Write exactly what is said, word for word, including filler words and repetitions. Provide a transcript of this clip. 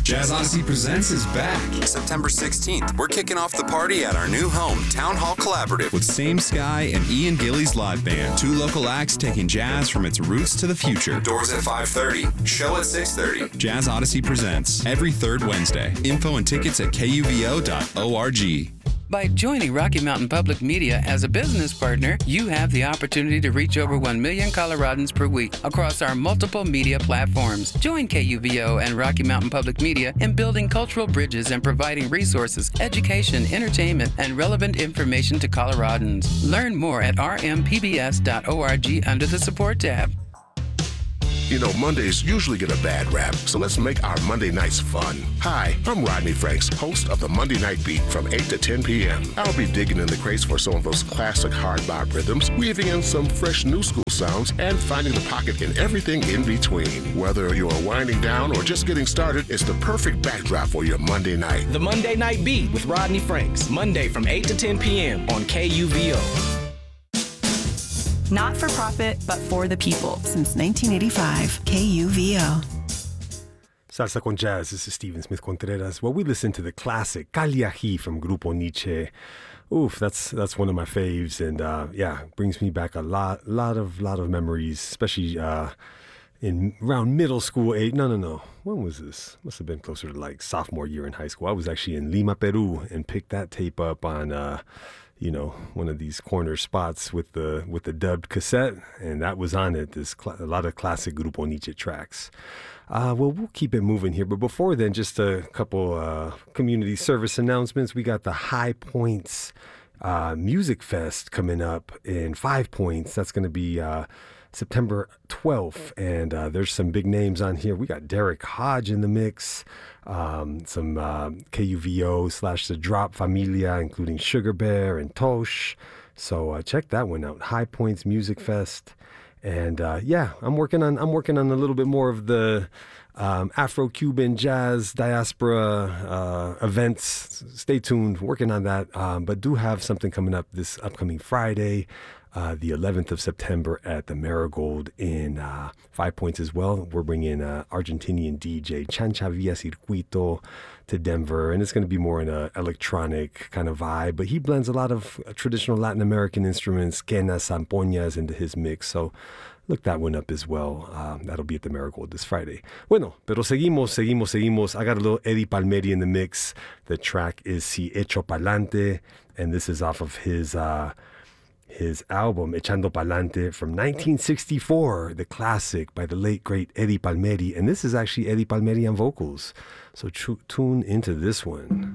Jazz Odyssey Presents is back. September sixteenth, we're kicking off the party at our new home, Town Hall Collaborative. With Same Sky and Ian Gillies Live Band. Two local acts taking jazz from its roots to the future. Doors at five thirty, show at six thirty. Jazz Odyssey Presents, every third Wednesday. Info and tickets at K U V O dot org. By joining Rocky Mountain Public Media as a business partner, you have the opportunity to reach over one million Coloradans per week across our multiple media platforms. Join K U V O and Rocky Mountain Public Media in building cultural bridges and providing resources, education, entertainment, and relevant information to Coloradans. Learn more at r m p b s dot org under the support tab. You know, Mondays usually get a bad rap, so let's make our Monday nights fun. Hi, I'm Rodney Franks, host of the Monday Night Beat from eight to ten p.m. I'll be digging in the crates for some of those classic hard bop rhythms, weaving in some fresh new school sounds, and finding the pocket in everything in between. Whether you're winding down or just getting started, it's the perfect backdrop for your Monday night. The Monday Night Beat with Rodney Franks, Monday from eight to ten p.m. on K U V O. Not for profit, but for the people. Since nineteen eighty-five, K U V O. Salsa con Jazz, this is Steven Smith Contreras. Well, we listened to the classic Calle from Grupo Nietzsche. Oof, that's that's one of my faves, and uh, yeah, brings me back a lot, lot of, lot of memories, especially uh, in around middle school age. No, no, no. When was this? Must have been closer to like sophomore year in high school. I was actually in Lima, Peru, and picked that tape up on, uh, you know, one of these corner spots with the with the dubbed cassette, and that was on it. There's cl- a lot of classic Grupo Nietzsche tracks. Uh, well, we'll keep it moving here, but before then, just a couple uh, community service announcements. We got the High Points uh, Music Fest coming up in Five Points. That's going to be uh, September twelfth, and uh, there's some big names on here. We got Derek Hodge in the mix, um, some uh, K U V O slash The Drop Familia, including Sugar Bear and Tosh. So uh, check that one out, High Points Music Fest. And uh, yeah, I'm working on I'm working on a little bit more of the um, Afro-Cuban jazz diaspora uh, events. Stay tuned, working on that. Um, but do have something coming up this upcoming Friday, uh, the eleventh of September at the Marigold in uh, Five Points as well. We're bringing uh, Argentinian D J Chancha Via Circuito to Denver, and it's going to be more in a electronic kind of vibe, but he blends a lot of traditional Latin American instruments, quenas, zampoñas into his mix, so look that one up as well. Um, that'll be at the Marigold this Friday. Bueno, pero seguimos, seguimos, seguimos. I got a little Eddie Palmieri in the mix. The track is Si Echo Pa'lante, and this is off of his uh, his album Echando Pa'lante from nineteen sixty-four, the classic by the late great Eddie Palmieri, and this is actually Eddie Palmieri on vocals. So tr- tune into this one.